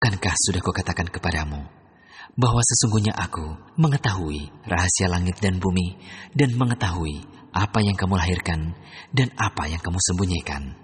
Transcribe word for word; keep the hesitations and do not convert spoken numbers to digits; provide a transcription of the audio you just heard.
Bukankah sudah kukatakan kepadamu bahwa sesungguhnya aku mengetahui rahasia langit dan bumi dan mengetahui apa yang kamu lahirkan dan apa yang kamu sembunyikan.